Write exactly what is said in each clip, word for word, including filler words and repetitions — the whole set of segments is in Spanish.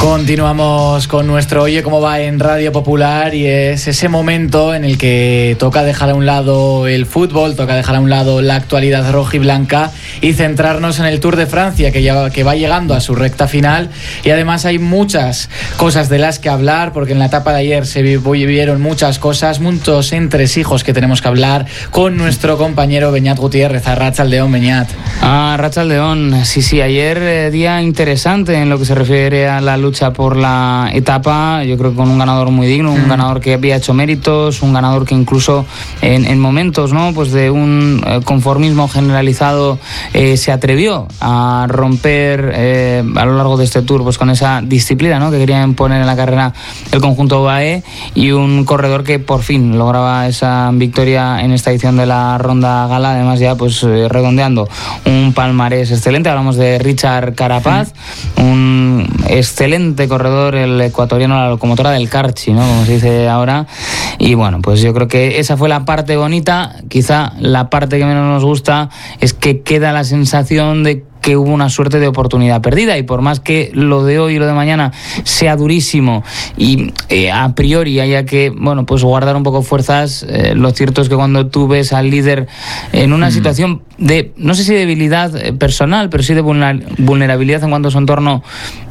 Continuamos con nuestro Oye Cómo Va en Radio Popular, y es ese momento en el que toca dejar a un lado el fútbol, toca dejar a un lado la actualidad roja y blanca y centrarnos en el Tour de Francia, que ya que va llegando a su recta final. Y además hay muchas cosas de las que hablar, porque en la etapa de ayer se vivieron muchas cosas, muchos entresijos que tenemos que hablar con nuestro compañero Beñat Gutiérrez. Arratsaldeon, Beñat. Ah, Arratsaldeon. Sí, sí, ayer eh, día interesante en lo que se refiere a la lucha por la etapa. Yo creo que con un ganador muy digno, un mm. ganador que había hecho méritos, un ganador que incluso en, en momentos, ¿no?, pues de un eh, conformismo generalizado eh, se atrevió a romper eh, a lo largo de este Tour, pues con esa disciplina, ¿no?, que querían poner en la carrera el conjunto U A E, y un corredor que por fin lograba esa victoria en esta edición de la Ronda Gala, además ya pues eh, redondeando un palmarés excelente. Hablamos de Richard Carapaz, mm. un excelente corredor, el ecuatoriano, la locomotora del Carchi, ¿no?, como se dice ahora. Y bueno, pues yo creo que esa fue la parte bonita. Quizá la parte que menos nos gusta es que queda la sensación de que hubo una suerte de oportunidad perdida, y por más que lo de hoy y lo de mañana sea durísimo y eh, a priori haya que, bueno, pues guardar un poco fuerzas, eh, lo cierto es que cuando tú ves al líder en una mm. situación de, no sé si debilidad personal, pero sí de vulnerabilidad en cuanto a su entorno,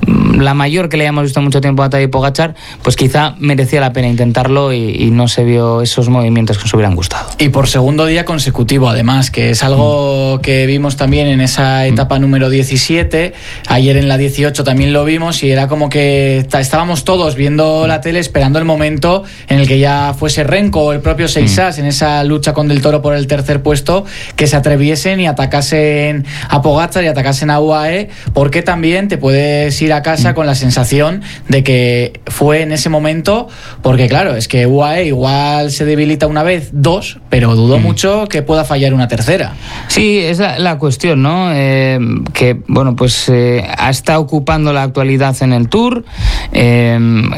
la mayor que le hayamos visto mucho tiempo a Tadej Pogačar, pues quizá merecía la pena intentarlo, y, y no se vio esos movimientos que nos hubieran gustado. Y por segundo día consecutivo, además, que es algo mm. que vimos también en esa etapa mm. número diecisiete, ayer en la dieciocho también lo vimos, y era como que estábamos todos viendo la tele esperando el momento en el que ya fuese Renko o el propio Seixas mm. en esa lucha con Del Toro por el tercer puesto, que se atreviesen y atacasen a Pogačar y atacasen a U A E, porque también te puedes ir a casa con la sensación de que fue en ese momento, porque claro, es que U A E igual se debilita una vez, dos, pero dudo mm. mucho que pueda fallar una tercera. Sí, es la, la cuestión, ¿no? Eh, que, bueno, pues eh, está ocupando la actualidad en el Tour, eh,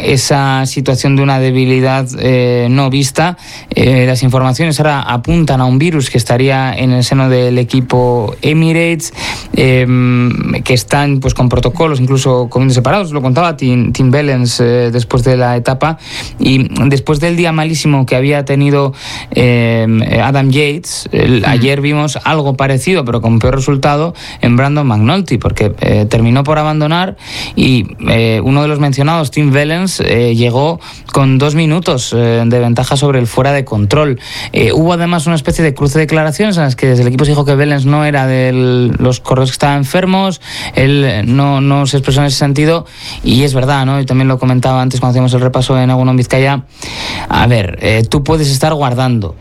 esa situación de una debilidad eh, no vista. Eh, las informaciones ahora apuntan a un virus que estaría en el seno del equipo Emirates, eh, que están pues con protocolos incluso comiendo separados. Lo contaba Tim, Tim Bellens eh, después de la etapa, y después del día malísimo que había tenido eh, Adam Yates, el, ayer vimos algo parecido pero con peor resultado en Brandon McNulty, porque eh, terminó por abandonar, y eh, uno de los mencionados, Tim Bellens, eh, llegó con dos minutos eh, de ventaja sobre el fuera de control. Eh, hubo además una especie de cruce de declaraciones en las que desde el equipo se dijo que Bellens no era de los corredores que estaban enfermos, él no, no se expresó en ese sentido, y es verdad, ¿no? Y también lo comentaba antes cuando hacíamos el repaso en Egunon Vizcaya. A ver, eh, tú puedes estar guardando,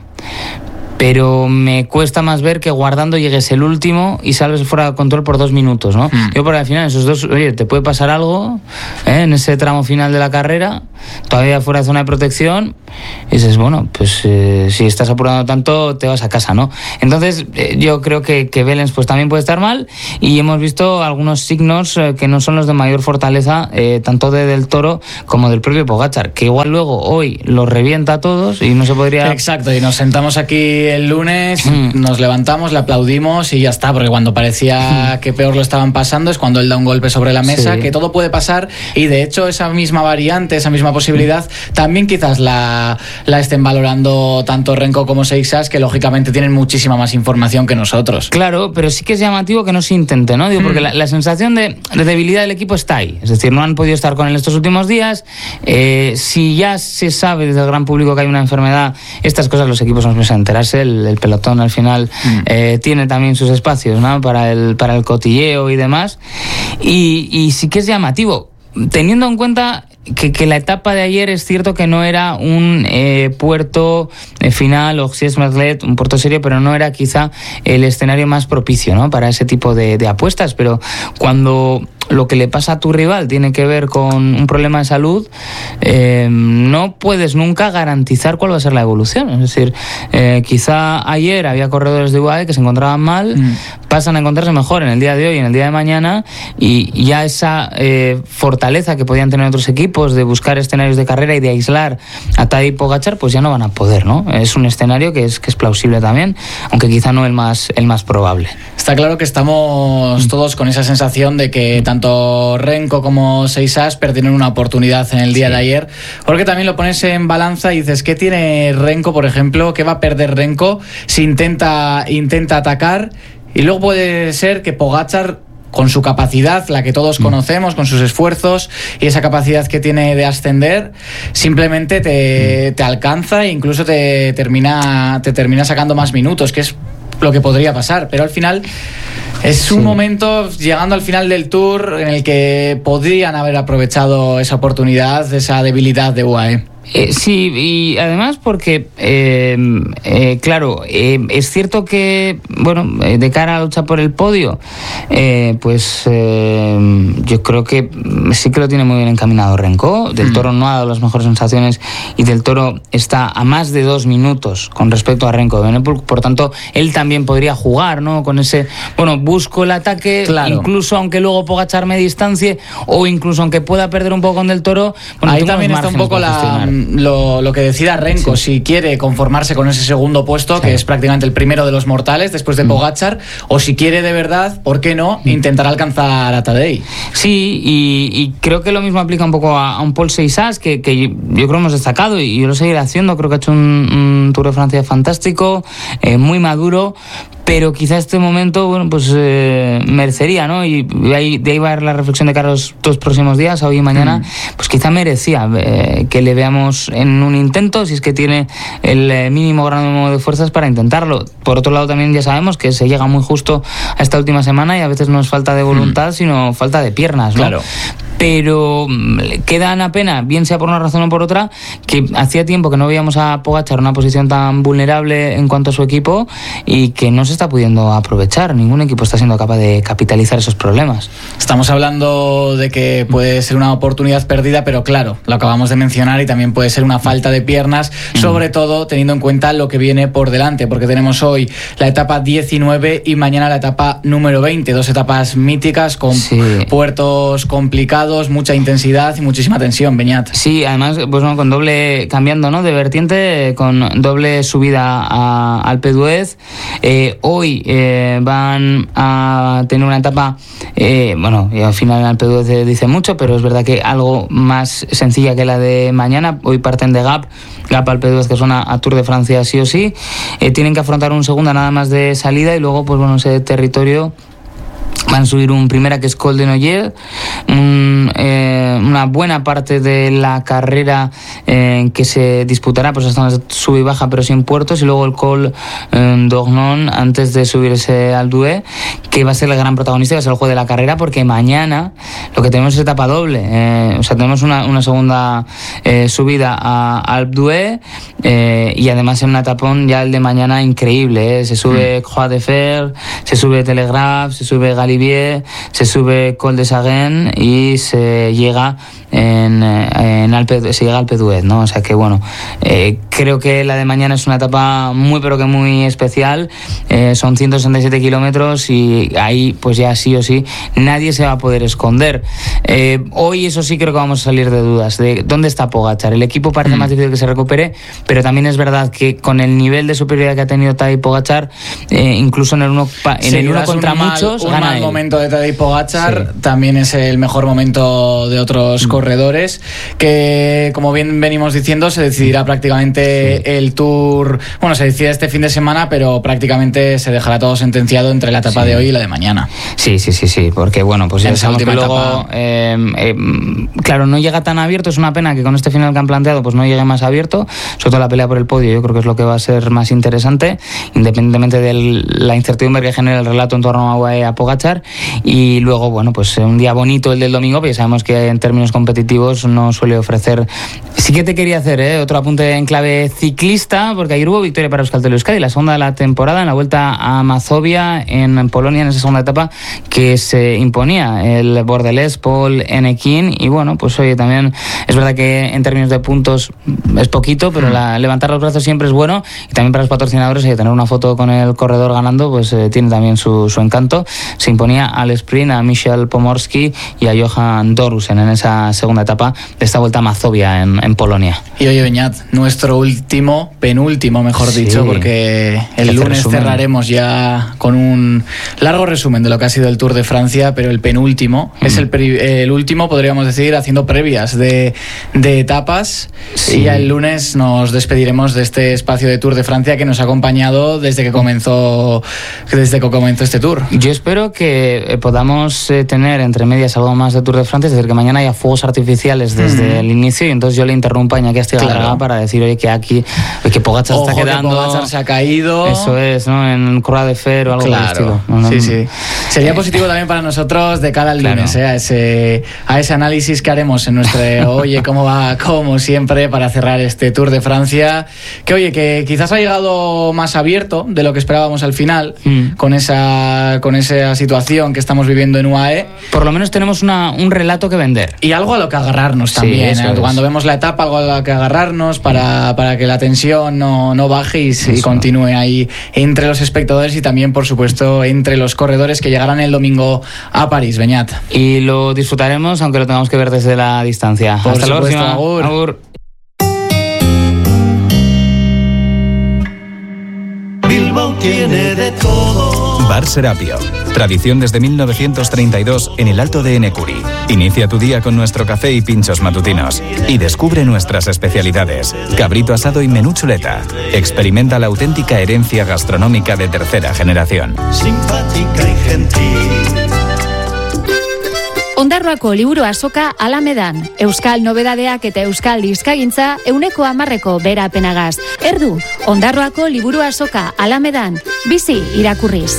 pero me cuesta más ver que guardando llegues el último y salves fuera de control por dos minutos, ¿no? Mm. Yo, por al final, esos dos, oye, te puede pasar algo ¿eh? en ese tramo final de la carrera, todavía fuera de zona de protección, y dices, bueno, pues eh, si estás apurando tanto, te vas a casa, ¿no? Entonces, eh, yo creo que, que Bellens pues también puede estar mal, y hemos visto algunos signos eh, que no son los de mayor fortaleza, eh, tanto de Del Toro como del propio Pogačar, que igual luego hoy los revienta a todos y no se podría... Exacto, y nos sentamos aquí el lunes, mm. nos levantamos, le aplaudimos y ya está, porque cuando parecía que peor lo estaban pasando es cuando él da un golpe sobre la mesa, sí. que todo puede pasar, y de hecho esa misma variante, esa misma posibilidad, también quizás la, la estén valorando tanto Renko como Seixas, que lógicamente tienen muchísima más información que nosotros. Claro, pero sí que es llamativo que no se intente, ¿no? Digo, mm. porque la, la sensación de, de debilidad del equipo está ahí, es decir, no han podido estar con él estos últimos días. Eh, si ya se sabe desde el gran público que hay una enfermedad, estas cosas los equipos no piensan enterarse. El, el pelotón al final mm. eh, tiene también sus espacios, ¿no?, para el, para el cotilleo y demás, y, y sí que es llamativo, teniendo en cuenta que, que la etapa de ayer es cierto que no era un eh, puerto eh, final, o si es Merlet, un puerto serio, pero no era quizá el escenario más propicio, ¿no?, para ese tipo de, de apuestas. Pero cuando lo que le pasa a tu rival tiene que ver con un problema de salud, eh, no puedes nunca garantizar cuál va a ser la evolución. Es decir, eh, quizá ayer había corredores de U A E que se encontraban mal, mm. pasan a encontrarse mejor en el día de hoy y en el día de mañana, y ya esa eh, fortaleza que podían tener otros equipos de buscar escenarios de carrera y de aislar a Tadej Pogačar, pues ya no van a poder, ¿no? Es un escenario que es, que es plausible también, aunque quizá no el más, el más probable. Está claro que estamos mm. todos con esa sensación de que tanto tanto Renko como Seisas perdieron una oportunidad en el día sí. de ayer, porque también lo pones en balanza y dices, ¿qué tiene Renko, por ejemplo? ¿Qué va a perder Renko si intenta, intenta atacar? Y luego puede ser que Pogačar, con su capacidad, la que todos conocemos, con sus esfuerzos y esa capacidad que tiene de ascender, simplemente te, te alcanza e incluso te termina, te termina sacando más minutos, que es lo que podría pasar. Pero al final es un sí. momento, llegando al final del Tour, en el que podrían haber aprovechado esa oportunidad, esa debilidad de U A E. Eh, sí, y además porque, eh, eh, claro, eh, es cierto que, bueno, eh, de cara a la lucha por el podio, eh, pues eh, yo creo que sí que lo tiene muy bien encaminado Renko. Del Toro no ha dado las mejores sensaciones y Del Toro está a más de dos minutos con respecto a Renko de Benepul, por tanto, él también podría jugar, ¿no? Con ese, bueno, busco el ataque, claro. incluso aunque luego Pogačar me distancie o incluso aunque pueda perder un poco con Del Toro. Bueno, ahí también está un poco la... Lo, lo que decida Renko, sí. si quiere conformarse con ese segundo puesto, sí. que es prácticamente el primero de los mortales después de mm. Pogačar, o si quiere de verdad, ¿por qué no?, mm. intentar alcanzar a Tadej. Sí, y, y creo que lo mismo aplica un poco a, a un Paul Seisas, que, que yo, yo creo hemos destacado y yo lo seguiré haciendo. Creo que ha hecho un, un Tour de Francia fantástico, eh, muy maduro, pero quizá este momento, bueno, pues eh, merecería, ¿no? Y de ahí, de ahí va a ir la reflexión de Carlos dos próximos días, hoy y mañana, mm. pues quizá merecía eh, que le veamos en un intento, si es que tiene el mínimo grado de fuerzas para intentarlo. Por otro lado, también ya sabemos que se llega muy justo a esta última semana y a veces no es falta de voluntad, mm. sino falta de piernas, ¿no? Claro. Pero queda una pena, bien sea por una razón o por otra, que hacía tiempo que no veíamos a Pogačar en una posición tan vulnerable en cuanto a su equipo y que no se está pudiendo aprovechar. Ningún equipo está siendo capaz de capitalizar esos problemas. Estamos hablando de que puede ser una oportunidad perdida, pero claro, lo acabamos de mencionar, y también puede ser una falta de piernas, sobre mm. todo teniendo en cuenta lo que viene por delante, porque tenemos hoy la etapa diecinueve y mañana la etapa número veinte, dos etapas míticas con sí. puertos complicados, mucha intensidad y muchísima tensión, Beñat. Sí, además, pues bueno, con doble, cambiando, ¿no?, de vertiente, con doble subida a Alpe d'Huez. Eh, hoy eh, van a tener una etapa, eh, bueno, y al final en Alpe d'Huez dice mucho, pero es verdad que algo más sencilla que la de mañana. Hoy parten de Gap, Gap Alpe d'Huez, que suena a Tour de Francia sí o sí. Eh, tienen que afrontar un segunda nada más de salida y luego, pues bueno, ese territorio van a subir un primera que es Col de Noyer, un, eh, una buena parte de la carrera eh, que se disputará, pues hasta una sub y baja pero sin puertos, y luego el Col eh, d'Ornon antes de subirse al Douai, que va a ser el gran protagonista, va a ser el juego de la carrera, porque mañana lo que tenemos es etapa doble, eh, o sea, tenemos una, una segunda eh, subida a Alpe d'Huez eh, y además en un etapón ya el de mañana increíble, eh. se sube mm. Croix de Fer, se sube Telegraph, se sube Galibier, se sube Col de Saguen y se llega en, en Alpe, se llega al Alpe d'Huez, ¿no? O sea que bueno, eh, creo que la de mañana es una etapa muy pero que muy especial, eh, son ciento sesenta y siete kilómetros y ahí pues ya sí o sí nadie se va a poder esconder. Eh, hoy eso sí creo que vamos a salir de dudas de dónde está Pogačar. El equipo parece mm. más difícil que se recupere, pero también es verdad que con el nivel de superioridad que ha tenido Tadej Pogačar, eh, incluso en el uno, en sí, el uno contra mal, muchos, un gana mal él. Momento de Tadej Pogačar sí. también es el mejor momento de otros mm. corredores, que como bien venimos diciendo se decidirá prácticamente sí. el Tour, bueno, se decide este fin de semana, pero prácticamente se dejará todo sentenciado entre la etapa sí. de hoy y la de mañana. Sí, sí, sí, sí, porque bueno, pues ya sabemos que luego eh, eh, claro, no llega tan abierto, es una pena que con este final que han planteado pues no llegue más abierto, sobre todo la pelea por el podio, yo creo que es lo que va a ser más interesante, independientemente de la incertidumbre que genera el relato en torno a U A E, a Pogačar. Y luego, bueno, pues un día bonito el del domingo, porque sabemos que en términos competitivos no suele ofrecer. Sí que te quería hacer ¿eh? otro apunte en clave ciclista, porque ayer hubo victoria para Euskaltel Euskadi, la segunda de la temporada, en la Vuelta a Mazovia en Polonia, en esa segunda etapa que se imponía el bordelés Paul Enequin. Y bueno, pues oye, también es verdad que en términos de puntos es poquito, pero la, levantar los brazos siempre es bueno, y también para los patrocinadores, oye, tener una foto con el corredor ganando pues eh, tiene también su, su encanto. Se se imponía al sprint a Michel Pomorski y a Johan Dorusen en esa segunda etapa de esta Vuelta a Mazovia en, en Polonia. Y oye, Beñat, nuestro último, penúltimo mejor sí, dicho, porque el lunes resumen. cerraremos ya con un largo resumen de lo que ha sido el Tour de Francia, pero el penúltimo mm. es el, el último, podríamos decir, haciendo previas de, de etapas, sí. y ya el lunes nos despediremos de este espacio de Tour de Francia que nos ha acompañado desde que comenzó, desde que comenzó este Tour. Yo espero que podamos eh, tener entre medias algo más de Tour de Francia, es decir, que mañana haya fuegos artificiales desde mm. el inicio, y entonces yo le interrumpa a Iñaki Astigarraga claro. para decir, oye, que aquí, que Pogačar está quedando... que Pogačar se ha caído. Eso es, ¿no? En Croix de Fer o algo claro. del estilo. No, no, sí, sí. Sería eh, positivo también para nosotros de cara al claro. lunes, ¿eh? a, ese, a ese análisis que haremos en nuestro Oye, cómo va, como siempre, para cerrar este Tour de Francia, que oye, que quizás ha llegado más abierto de lo que esperábamos al final, mm. con esa con esa situación que estamos viviendo en U A E. Por lo menos tenemos una, un relato que vender. Y algo a lo que agarrarnos también, sí, ¿eh? Cuando vemos la etapa, algo a lo que agarrarnos para, para que la tensión no, no baje y, y continúe ahí entre los espectadores y también, por supuesto, entre los corredores que llegarán el domingo a París, Beñat. Y lo disfrutaremos, aunque lo tengamos que ver desde la distancia. Por Hasta supuesto, la próxima. Agur. Agur. Bilbao tiene de todo. Bar Serapio. Tradición desde mil novecientos treinta y dos en el Alto de Enecuri. Inicia tu día con nuestro café y pinchos matutinos. Y descubre nuestras especialidades. Cabrito asado y menú chuleta. Experimenta la auténtica herencia gastronómica de tercera generación. Simpática y gentil. Ondarroako liburu azoka Alamedan. Euskal nobedadeak eta euskal dizkagintza euneko hamarreko berapenagaz. Erdu, Ondarroako liburu azoka Alamedan. Bizi irakurriz.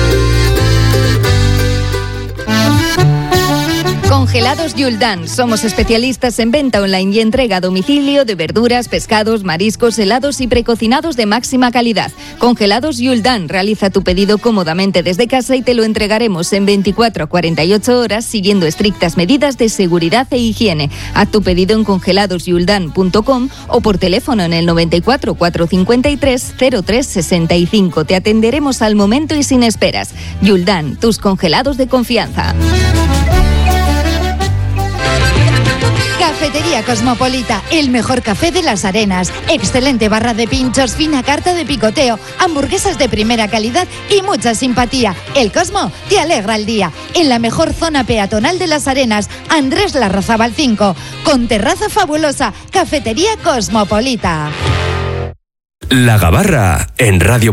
Congelados Yuldan. Somos especialistas en venta online y entrega a domicilio de verduras, pescados, mariscos, helados y precocinados de máxima calidad. Congelados Yuldan. Realiza tu pedido cómodamente desde casa y te lo entregaremos en veinticuatro a cuarenta y ocho horas siguiendo estrictas medidas de seguridad e higiene. Haz tu pedido en congelados yuldan punto com o por teléfono en el noventa y cuatro, cuatrocientos cincuenta y tres, cero tres sesenta y cinco. Te atenderemos al momento y sin esperas. Yuldan, tus congelados de confianza. Cafetería Cosmopolita, el mejor café de Las Arenas. Excelente barra de pinchos, fina carta de picoteo, hamburguesas de primera calidad y mucha simpatía. El Cosmo te alegra el día. En la mejor zona peatonal de Las Arenas, Andrés Larrazábal cinco, con terraza fabulosa. Cafetería Cosmopolita. La Gabarra en Radio